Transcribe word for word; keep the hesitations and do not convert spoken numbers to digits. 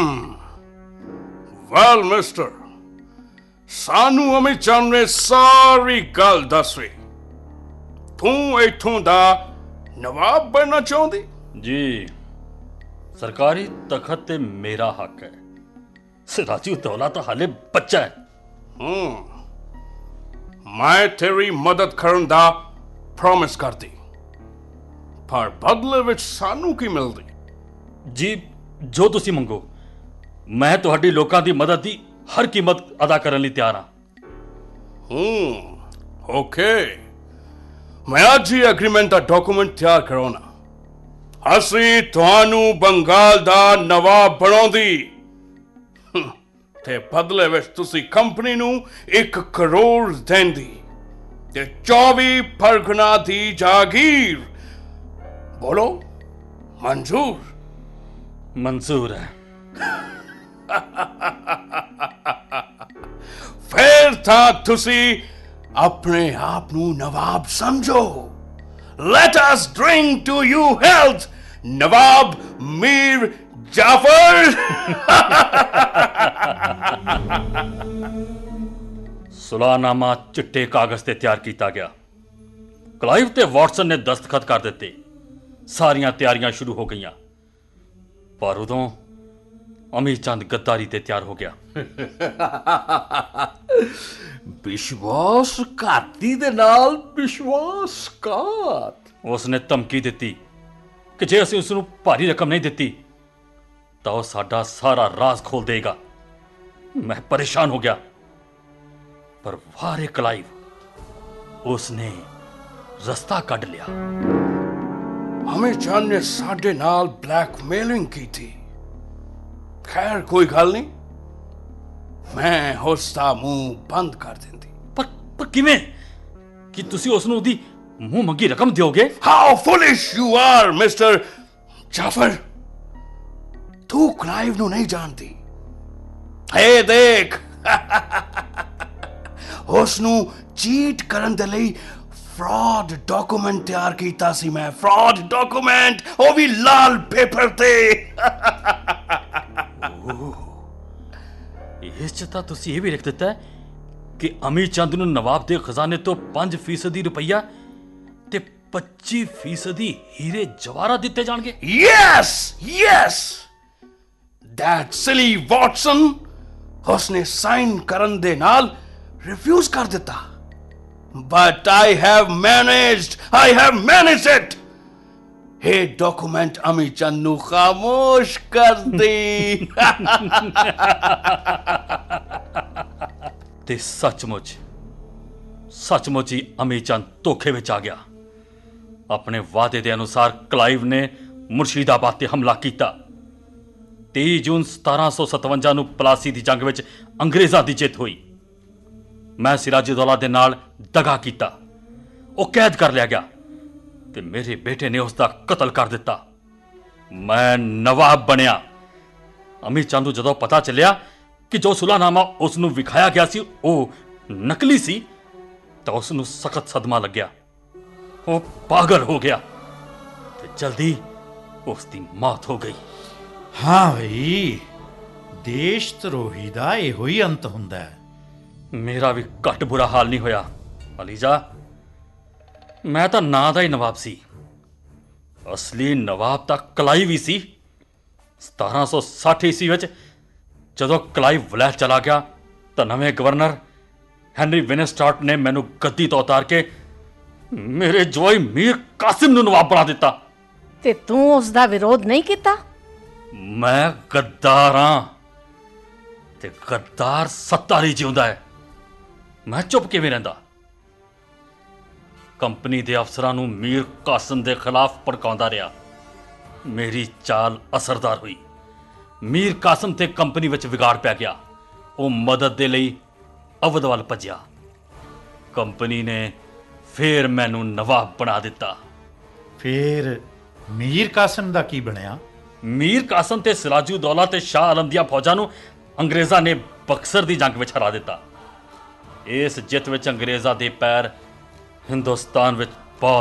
Well mister, ਸਾਨੂੰ ਅਮਿਤ ਚੰਦ ਨੇ ਸਾਰੀ ਗੱਲ ਦੱਸੀ। ਤੂੰ ਇੱਥੋਂ ਦਾ ਨਵਾਬ ਬਣਨਾ ਚਾਹੁੰਦੀ? ਜੀ, ਸਰਕਾਰੀ ਤਖਤ ਤੇ ਮੇਰਾ ਹੱਕ ਹੈ। ਸਿਰਾਜੂ ਦੌਲਾ ਤਾਂ ਹਾਲੇ ਬੱਚਾ ਹੈ। ਹੂੰ ਮੈਂ ਤੇਰੀ ਮਦਦ ਕਰਨ ਦਾ ਪ੍ਰੋਮਿਸ ਕਰਦੀ, ਪਰ ਬਦਲੇ ਵਿੱਚ ਸਾਨੂੰ ਕੀ ਮਿਲਦੀ? ਜੀ, ਜੋ ਤੁਸੀਂ ਮੰਗੋ। ਮੈਂ ਤੁਹਾਡੀ ਲੋਕਾਂ ਦੀ ਮਦਦ ਦੀ ਹਰ ਕੀਮਤ ਅਦਾ ਕਰਨ ਲਈ ਤਿਆਰ ਹਾਂ। ਹੂੰ ਓਕੇ, ਮੈਂ ਅੱਜ ਹੀ ਐਗਰੀਮੈਂਟ ਦਾ ਡਾਕੂਮੈਂਟ ਤਿਆਰ ਕਰਾਉਣਾ। ਅਸੀਂ ਤੁਹਾਨੂੰ ਬੰਗਾਲ ਦਾ ਨਵਾਬ ਬਣਾਉਂਦੀ ਤੇ ਬਦਲੇ ਵਿੱਚ ਤੁਸੀਂ ਕੰਪਨੀ ਨੂੰ ਇੱਕ ਕਰੋੜ ਦੇਂਦੀ ਤੇ ਚੌਵੀ ਪਰਗਨਾ ਦੀ ਜਾਗੀਰ। ਬੋਲੋ, ਮਨਜ਼ੂਰ? ਮਨਜ਼ੂਰ ਹੈ। ਫਿਰ ਤਾਂ ਤੁਸੀਂ ਆਪਣੇ ਆਪ ਨੂੰ ਨਵਾਬ ਸਮਝੋ। Let us drink to you health, ਨਵਾਬ ਮੀਰ ਜਾਫਰ। ਸੁਲਾਹਨਾਮਾ ਚਿੱਟੇ ਕਾਗਜ਼ ਤੇ ਤਿਆਰ ਕੀਤਾ ਗਿਆ। ਕਲਾਈਵ ਤੇ ਵਾਟਸਨ ਨੇ ਦਸਤਖਤ ਕਰ ਦਿੱਤੇ। ਸਾਰੀਆਂ ਤਿਆਰੀਆਂ ਸ਼ੁਰੂ ਹੋ ਗਈਆਂ, ਪਰ ਉਦੋਂ ਅਮੀਰ ਚੰਦ ਗੱਦਾਰੀ ਤੇ ਤਿਆਰ ਹੋ ਗਿਆ। ਵਿਸ਼ਵਾਸਘਾਤੀ ਦੇ ਨਾਲ ਵਿਸ਼ਵਾਸਘਾਤ। ਉਸਨੇ ਧਮਕੀ ਦਿੱਤੀ ਕਿ ਜੇ ਅਸੀਂ ਉਸ ਨੂੰ ਭਾਰੀ ਰਕਮ ਨਹੀਂ ਦਿੱਤੀ ਤਾਂ ਉਹ ਸਾਡਾ ਸਾਰਾ ਰਾਜ਼ ਖੋਲ ਦੇਗਾ। ਮੈਂ ਪਰੇਸ਼ਾਨ ਹੋ ਗਿਆ, ਪਰ ਵਾਰੇ ਕਲਾਈਵ, ਉਸਨੇ ਰਸਤਾ ਕੱਢ ਲਿਆ। ਅਮੀਰ ਚੰਦ ਨੇ ਸਾਡੇ ਨਾਲ ਬਲੈਕਮੇਲਿੰਗ ਕੀਤੀ। ਖੈਰ ਕੋਈ ਗੱਲ ਨਹੀਂ, ਮੈਂ ਉਸਦਾ ਮੂੰਹ ਬੰਦ ਕਰ ਦਿੰਦੀ। ਪਰ ਪਰ ਕਿਵੇਂ? ਕਿ ਤੁਸੀਂ ਉਸ ਨੂੰ ਉਹਦੀ ਮੂੰਹ ਮੰਗੀ ਰਕਮ ਦਿਓਗੇ? How ਫੁਲਿਸ਼ you are mister Jaffar. ਤੂੰ ਕਲਾਈਵ ਨੂੰ ਨਹੀਂ ਜਾਣਦੀ। ਏ ਦੇਖ, ਉਸ ਨੂੰ ਚੀਟ ਕਰਨ ਦੇ ਲਈ ਫਰਾਡ ਡਾਕੂਮੈਂਟ ਤਿਆਰ ਕੀਤਾ ਸੀ ਮੈਂ। ਫਰਾਡ ਡਾਕੂਮੈਂਟ, ਉਹ ਵੀ ਲਾਲ ਪੇਪਰ ਤੇ। ਇਸ 'ਚ ਤਾਂ ਤੁਸੀਂ ਇਹ ਵੀ ਲਿਖ ਦਿੱਤਾ ਹੈ ਕਿ ਅਮੀਰ ਚੰਦ ਨੂੰ ਨਵਾਬ ਦੇ ਖਜ਼ਾਨੇ ਤੋਂ ਪੰਜ ਫੀਸਦੀ ਰੁਪਈਆ ਤੇ ਪੱਚੀ ਫੀਸਦੀ ਹੀਰੇ ਜਵਾਹਰਾਤ ਦਿੱਤੇ ਜਾਣਗੇ। Yes yes, that silly Watson ਉਸਨੇ ਸਾਈਨ ਕਰਨ ਦੇ ਨਾਲ ਰਿਫਿਊਜ਼ ਕਰ ਦਿੱਤਾ। But I have managed, I have managed it. ਇਹ ਡਾਕੂਮੈਂਟ ਅਮੀਰ ਚੰਦ ਨੂੰ ਖਾਮੋਸ਼ ਕਰ ਦੇ। ਤੇ ਸੱਚਮੁੱਚ ਸੱਚਮੁੱਚ ਹੀ ਅਮੀਰ ਚੰਦ ਧੋਖੇ ਵਿੱਚ ਆ ਗਿਆ। ਆਪਣੇ ਵਾਅਦੇ ਦੇ ਅਨੁਸਾਰ ਕਲਾਈਵ ਨੇ ਮੁਰਸ਼ਿਦਾਬਾਦ ਤੇ ਹਮਲਾ ਕੀਤਾ। ਤੇਈ ਜੂਨ ਸਤਾਰਾਂ ਸੌ ਸਤਵੰਜਾ ਨੂੰ ਪਲਾਸੀ ਦੀ ਜੰਗ ਵਿੱਚ ਅੰਗਰੇਜ਼ਾਂ ਦੀ ਜਿੱਤ ਹੋਈ। ਮੈਂ ਸਿਰਾਜੁਦੌਲਾ ਦੇ ਨਾਲ ਦਗਾ ਕੀਤਾ। ਉਹ ਕੈਦ ਕਰ ਲਿਆ ਗਿਆ ਤੇ ਮੇਰੇ ਬੇਟੇ ਨੇ ਉਸ ਦਾ ਕਤਲ ਕਰ ਦਿੱਤਾ। ਮੈਂ ਨਵਾਬ ਬਣਿਆ। ਅਮੀਰ ਚੰਦ ਨੂੰ ਜਦੋਂ ਪਤਾ ਚੱਲਿਆ ਕਿ ਜੋ ਸੁਲਾਹਨਾਮਾ ਉਸ ਨੂੰ ਵਿਖਾਇਆ ਗਿਆ ਸੀ ਉਹ ਨਕਲੀ ਸੀ ਤਾਂ ਉਸ ਨੂੰ ਸਖਤ ਸਦਮਾ ਲੱਗਿਆ। ਉਹ ਪਾਗਲ ਹੋ ਗਿਆ ਤੇ ਜਲਦੀ ਉਸ ਦੀ ਮੌਤ ਹੋ ਗਈ। ਹਾਂ ਬਈ, ਦੇਸ਼ ਧਰੋਹੀ ਦਾ ਇਹੋ ਹੀ ਅੰਤ ਹੁੰਦਾ ਹੈ। ਮੇਰਾ ਵੀ ਘੱਟ ਬੁਰਾ ਹਾਲ ਨਹੀਂ ਹੋਇਆ ਅਲੀਜਾ। ਮੈਂ ਤਾਂ ਨਾਂ ਦਾ ਹੀ ਨਵਾਬ ਸੀ, ਅਸਲੀ ਨਵਾਬ ਤਾਂ ਕਲਾਈਵ ਹੀ ਸੀ। ਸਤਾਰਾਂ ਸੌ ਸੱਠ ਈਸਵੀ ਵਿੱਚ ਜਦੋਂ ਕਲਾਈਵ ਵਲੈਤ ਚਲਾ ਗਿਆ ਤਾਂ ਨਵੇਂ ਗਵਰਨਰ ਹੈਨਰੀ ਵਿਨਸਟਾਰਟ ਨੇ ਮੈਨੂੰ ਗੱਦੀ ਤੋਂ ਉਤਾਰ ਕੇ ਮੇਰੇ ਜਵਾਈ ਮੀਰ ਕਾਸਿਮ ਨੂੰ ਨਵਾਬ ਬਣਾ ਦਿੱਤਾ। ਤੇ ਤੂੰ ਉਸ ਦਾ ਵਿਰੋਧ ਨਹੀਂ ਕੀਤਾ? ਮੈਂ ਗੱਦਾਰ ਹਾਂ ਤੇ ਗੱਦਾਰ ਸੱਤਾ ਲਈ ਜਿਉਂਦਾ ਹੈ। ਮੈਂ ਚੁੱਪ ਕਿਵੇਂ ਰਹਿੰਦਾ? ਕੰਪਨੀ ਦੇ ਅਫਸਰਾਂ ਨੂੰ ਮੀਰ ਕਾਸਿਮ ਦੇ ਖਿਲਾਫ ਭੜਕਾਉਂਦਾ ਰਿਹਾ। ਮੇਰੀ ਚਾਲ ਅਸਰਦਾਰ ਹੋਈ। ਮੀਰ ਕਾਸਿਮ ਤੇ ਕੰਪਨੀ ਵਿੱਚ ਵਿਗਾੜ ਪੈ ਗਿਆ। ਉਹ ਮਦਦ ਦੇ ਲਈ ਅਵਧ ਵੱਲ ਭੱਜਿਆ। ਕੰਪਨੀ ਨੇ ਫੇਰ ਮੈਨੂੰ ਨਵਾਬ ਬਣਾ ਦਿੱਤਾ। ਫੇਰ ਮੀਰ ਕਾਸਿਮ ਦਾ ਕੀ ਬਣਿਆ? ਮੀਰ ਕਾਸਿਮ ਤੇ ਸਿਰਾਜੁਦੌਲਾ ਤੇ ਸ਼ਾਹ ਆਲਮ ਦੀਆਂ ਫੌਜਾਂ ਨੂੰ ਅੰਗਰੇਜ਼ਾਂ ਨੇ ਬਕਸਰ ਦੀ ਜੰਗ ਵਿੱਚ ਹਰਾ ਦਿੱਤਾ। ਇਸ ਜਿੱਤ ਵਿੱਚ ਅੰਗਰੇਜ਼ਾਂ ਦੇ ਪੈਰ ਹਿੰਦੁਸਤਾਨ ਵਿੱਚ